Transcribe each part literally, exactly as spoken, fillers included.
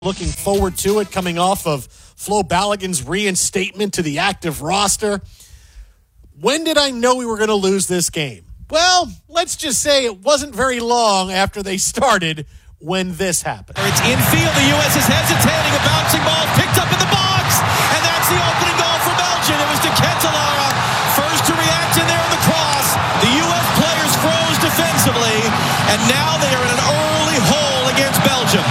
Looking forward to it, coming off of Flo Balogun's reinstatement to the active roster. When did I know we were going to lose this game? Well, let's just say it wasn't very long after they started when this happened. It's infield. The U S is hesitating. A bouncing ball picked up in the box. And that's the opening goal for Belgium. It was De Ketelaere. First to react in there in the cross. The U S players froze defensively. And now they are in an early hole against Belgium.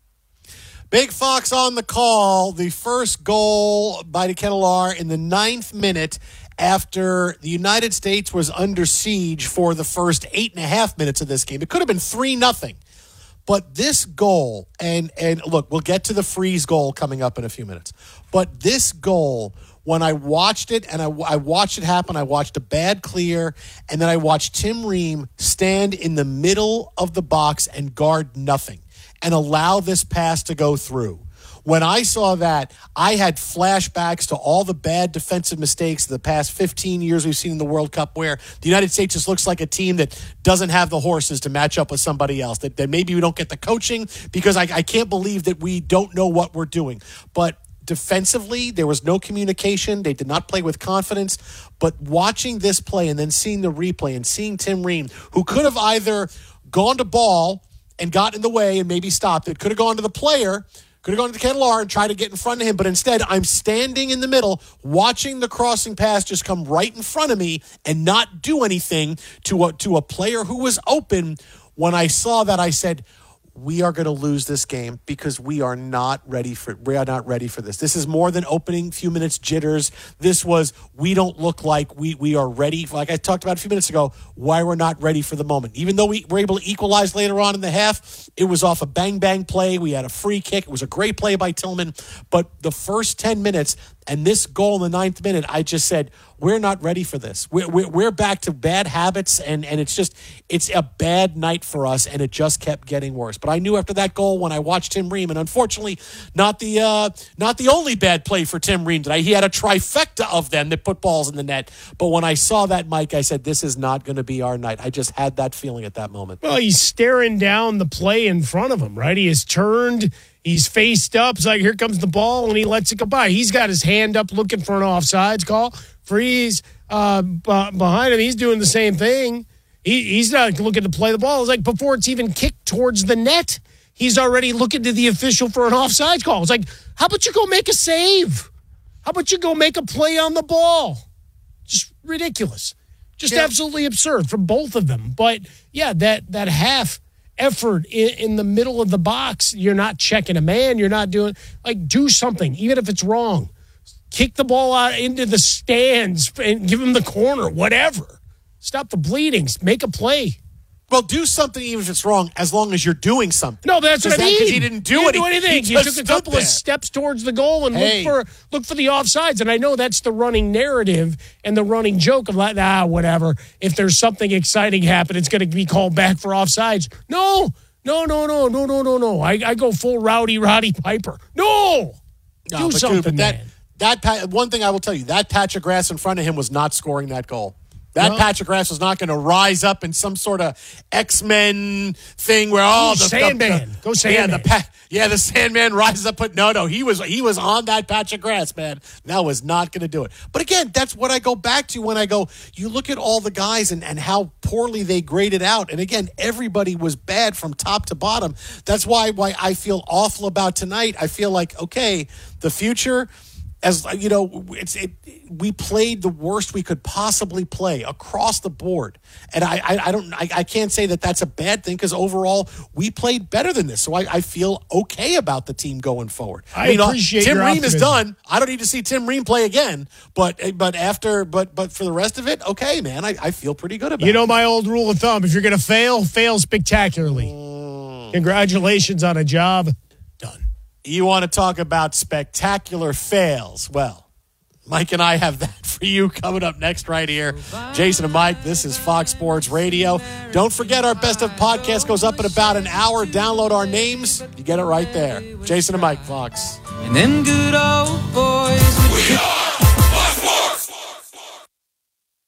Big Fox on the call. The first goal by De Ketelaere in the ninth minute after the United States was under siege for the first eight and a half minutes of this game. It could have been three nothing. But this goal, and, and look, we'll get to the freeze goal coming up in a few minutes. But this goal, when I watched it, and I, I watched it happen, I watched a bad clear, and then I watched Tim Ream stand in the middle of the box and guard nothing and allow this pass to go through. When I saw that, I had flashbacks to all the bad defensive mistakes of the past fifteen years we've seen in the World Cup, where the United States just looks like a team that doesn't have the horses to match up with somebody else, that, that maybe we don't get the coaching, because I, I can't believe that we don't know what we're doing. But defensively, there was no communication. They did not play with confidence. But watching this play and then seeing the replay and seeing Tim Ream, who could have either gone to ball and got in the way and maybe stopped it, could have gone to the player, could have gone to De Ketelaere and tried to get in front of him, but instead I'm standing in the middle watching the crossing pass just come right in front of me and not do anything to a, to a player who was open. When I saw that, I said, we are going to lose this game because we are not ready for we are not ready for this. This is more than opening few minutes jitters. This was, we don't look like we we are ready. Like I talked about a few minutes ago, why we're not ready for the moment. Even though we were able to equalize later on in the half, it was off a bang-bang play. We had a free kick. It was a great play by Tillman. But the first ten minutes and this goal in the ninth minute, I just said, we're not ready for this. We're, we're, we're back to bad habits, and, and it's just, it's a bad night for us, and it just kept getting worse. But I knew after that goal when I watched Tim Ream, and unfortunately, not the uh, not the only bad play for Tim Ream today. He had a trifecta of them that put balls in the net. But when I saw that, Mike, I said, this is not going to be our night. I just had that feeling at that moment. Well, he's staring down the play in front of him, right? He is turned. He's faced up. It's like, here comes the ball, and he lets it go by. He's got his hand up looking for an offsides call. Freeze uh, b- behind him. He's doing the same thing. He, he's not looking to play the ball. It's like before it's even kicked towards the net, he's already looking to the official for an offsides call. It's like, how about you go make a save? How about you go make a play on the ball? Just ridiculous. Just yeah. Absolutely absurd from both of them. But, yeah, that, that half effort in, in the middle of the box, you're not checking a man. You're not doing, like, do something, even if it's wrong. Kick the ball out into the stands and give him the corner, whatever. Stop the bleeding. Make a play. Well, do something even if it's wrong, as long as you're doing something. No, that's what I mean. Because he didn't do, he didn't any, do anything. He, he took a couple there. of steps towards the goal and hey. looked for look for the offsides. And I know that's the running narrative and the running joke of like, ah, whatever. If there's something exciting happen, it's going to be called back for offsides. No, no, no, no, no, no, no, no. I, I go full Rowdy Roddy Piper. No, no do but something, dude, but that, man. That pa- one thing I will tell you, that patch of grass in front of him was not scoring that goal. That no. patch of grass was not going to rise up in some sort of X-Men thing where oh, Ooh, the Sandman, the, go Sandman. Yeah, the pa- yeah, the Sandman rises up. But no, no, he was he was on that patch of grass, man. That was not going to do it. But again, that's what I go back to when I go. You look at all the guys and and how poorly they graded out. And again, everybody was bad from top to bottom. That's why why I feel awful about tonight. I feel like okay, the future. As you know, it's it, we played the worst we could possibly play across the board, and I I, I don't I, I can't say that that's a bad thing because overall we played better than this. So I, I feel okay about the team going forward. I you appreciate know, Tim your Ream optimism. is done. I don't need to see Tim Ream play again. But but after but but for the rest of it, okay, man, I, I feel pretty good about it. You know it. My old rule of thumb: if you're going to fail, fail spectacularly. Mm. Congratulations on a job done. You want to talk about spectacular fails? Well, Mike and I have that for you coming up next right here. Jason and Mike, this is Fox Sports Radio. Don't forget our Best of podcast goes up in about an hour. Download our names. You get it right there. Jason and Mike, Fox. And them good old boys. We are Fox Sports. Every sport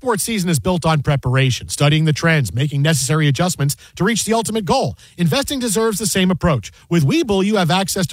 sports season is built on preparation, studying the trends, making necessary adjustments to reach the ultimate goal. Investing deserves the same approach. With Webull, you have access to